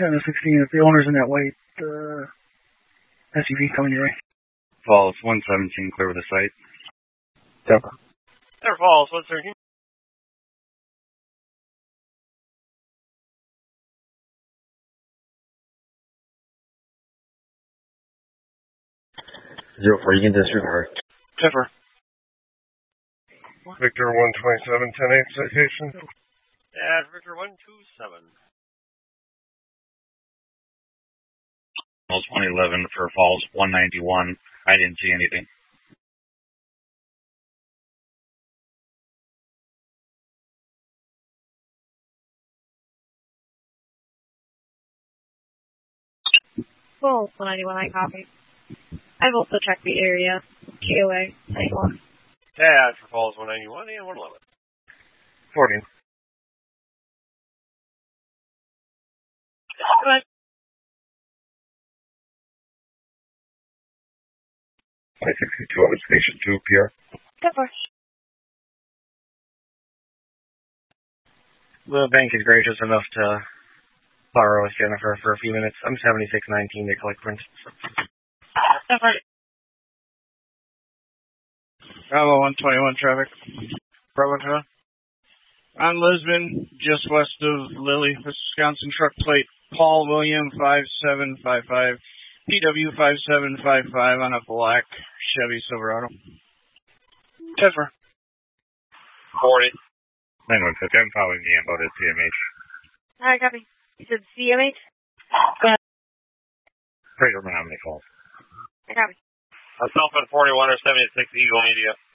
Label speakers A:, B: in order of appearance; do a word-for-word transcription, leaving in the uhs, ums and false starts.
A: ten to sixteen, if the owner's in that white uh, S U V coming your way.
B: Falls, one seventeen, clear with the site.
A: Denver.
C: Denver Falls, one thirteen.
D: Zero four, you can disregard.
C: Denver.
E: Victor one twenty-seven, ten eight citation.
C: Yeah, Victor one twenty-seven.
B: Falls one eleven for Falls one ninety-one. I didn't see anything.
F: Falls one ninety-one, I copy. I've also checked the area. K O A, ninety-one.
C: Yeah, for Falls one ninety-one and one eleven.
E: fourteen.
F: Go ahead.
E: five sixty-two, out of station two, P R.
F: Go for it.
G: The bank is gracious enough to borrow us, Jennifer, for a few minutes. I'm seventy-six nineteen to collect print.
F: Go for it.
H: Bravo one twenty-one traffic. Bravo two. On Lisbon, just west of Lily, Wisconsin, truck plate Paul William five seven five five, P W five seven five five on a black Chevy Silverado.
C: Denver.
B: forty. nine one fifty, I'm following the ambo to C M H.
F: Alright, copy. You said C M H? Go ahead.
B: Crater Menominee Falls.
F: I copy.
C: Uh, Southbound forty-one or seventy-six Eagle Media.